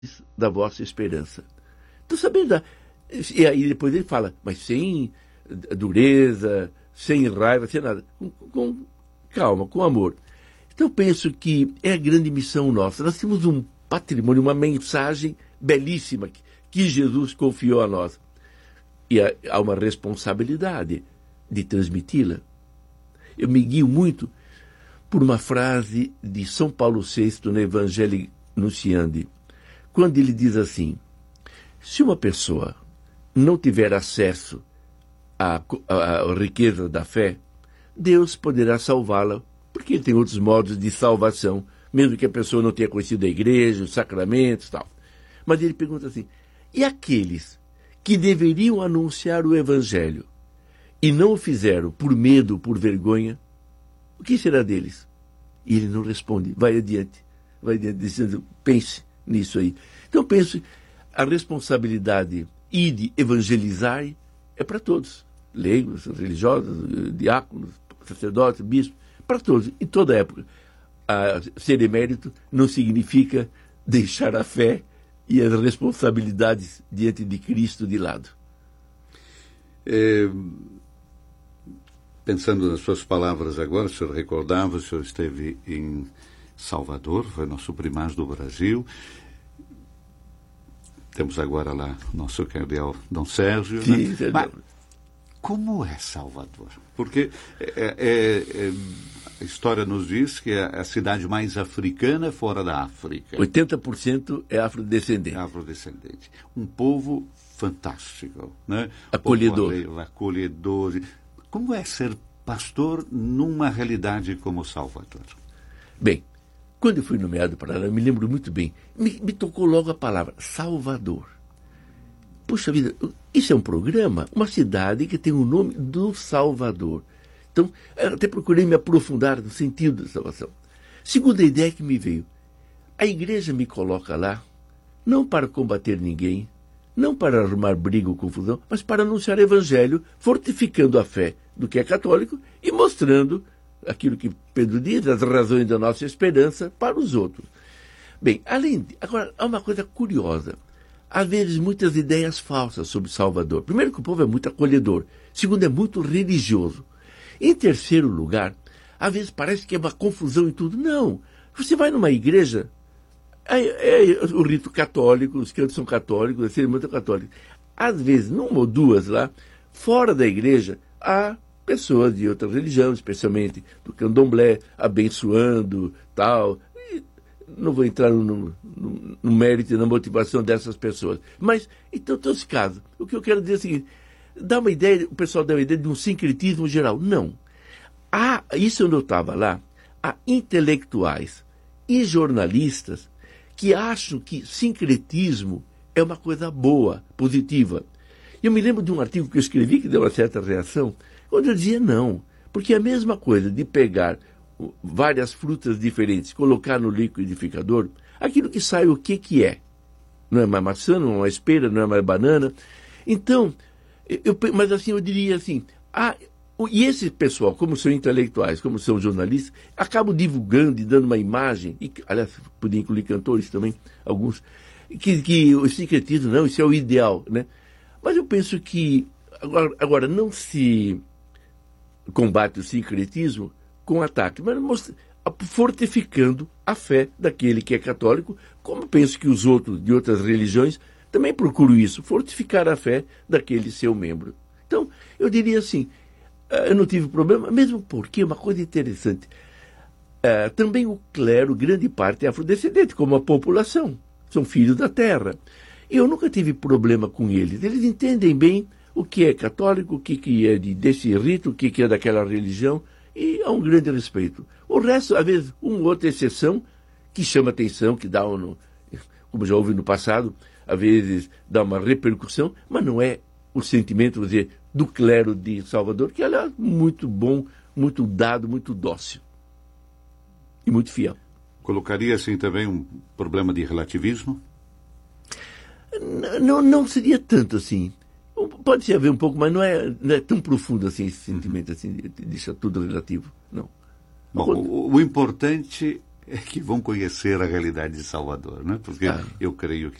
da vossa esperança. Estou sabendo da... E aí depois ele fala, mas sem dureza, sem raiva, sem nada. Com calma, com amor. Então eu penso que é a grande missão nossa. Nós temos um patrimônio, uma mensagem belíssima que Jesus confiou a nós. E há uma responsabilidade de transmiti-la. Eu me guio muito por uma frase de São Paulo VI no Evangelho Nunciandi, quando ele diz assim: se uma pessoa não tiver acesso à riqueza da fé, Deus poderá salvá-la, porque ele tem outros modos de salvação, mesmo que a pessoa não tenha conhecido a igreja, os sacramentos e tal. Mas ele pergunta assim, e aqueles que deveriam anunciar o Evangelho e não o fizeram por medo, por vergonha, o que será deles? E ele não responde, vai adiante, dizendo, pense nisso aí. Então penso, a responsabilidade e de evangelizar é para todos, leigos, religiosos, diáconos, sacerdotes, bispos, para todos, em toda época. Ser emérito não significa deixar a fé e as responsabilidades diante de Cristo de lado. Pensando nas suas palavras agora, o senhor recordava, o senhor esteve em Salvador, foi nosso primaz do Brasil. Temos agora lá o nosso cardeal Dom Sérgio. Sim, né? Mas como é Salvador? Porque a história nos diz que é a cidade mais africana fora da África. 80% é afrodescendente. Afrodescendente. Um povo fantástico, né? Acolhedor. Acolhedor. Como é ser pastor numa realidade como Salvador? Bem, quando eu fui nomeado para lá, eu me lembro muito bem, me tocou logo a palavra Salvador. Puxa vida, isso é um programa, uma cidade que tem o nome do Salvador. Então, eu até procurei me aprofundar no sentido da salvação. Segunda ideia que me veio, a igreja me coloca lá, não para combater ninguém, não para arrumar briga ou confusão, mas para anunciar o Evangelho, fortificando a fé do que é católico e mostrando aquilo que Pedro diz, as razões da nossa esperança para os outros. Bem, agora, há uma coisa curiosa. Às vezes, muitas ideias falsas sobre Salvador. Primeiro, que o povo é muito acolhedor. Segundo, é muito religioso. Em terceiro lugar, às vezes parece que é uma confusão em tudo. Não. Você vai numa igreja, é o rito católico, os cantos são católicos, a cerimônia é católica. Às vezes, numa ou duas lá, fora da igreja, há pessoas de outra religião, especialmente do candomblé, abençoando, tal. E não vou entrar no mérito e na motivação dessas pessoas. Mas, então, em todos os casos, o que eu quero dizer é o seguinte, o pessoal dá uma ideia de um sincretismo geral. Não. Isso eu notava lá, há intelectuais e jornalistas que acham que sincretismo é uma coisa boa, positiva. Eu me lembro de um artigo que eu escrevi que deu uma certa reação, quando eu dizia não, porque é a mesma coisa de pegar várias frutas diferentes, colocar no liquidificador, aquilo que sai o que é. Não é mais maçã, não é mais pera, não é mais banana. Então, mas assim, eu diria assim, e esse pessoal, como são intelectuais, como são jornalistas, acabam divulgando e dando uma imagem, e, aliás, podia incluir cantores também, alguns, que o sincretismo, não, isso é o ideal, né? Mas eu penso que, agora não se combate o sincretismo com ataque, mas fortificando a fé daquele que é católico, como penso que os outros de outras religiões também procuram isso, fortificar a fé daquele seu membro. Então, eu diria assim, eu não tive problema, mesmo porque, uma coisa interessante, também o clero, grande parte, é afrodescendente, como a população, são filhos da terra. Eu nunca tive problema com eles, eles entendem bem o que é católico, o que é desse rito, o que é daquela religião, e há um grande respeito. O resto, às vezes, uma ou outra exceção, que chama atenção, que dá, como já houve no passado, às vezes dá uma repercussão, mas não é o sentimento, vou dizer, do clero de Salvador, que é muito bom, muito dado, muito dócil e muito fiel. Colocaria, assim, também um problema de relativismo? Não seria tanto assim. Pode haver um pouco, mas não é tão profundo assim esse sentimento, assim, deixa tudo relativo, não. Bom, o importante que vão conhecer a realidade de Salvador, né? Porque eu creio que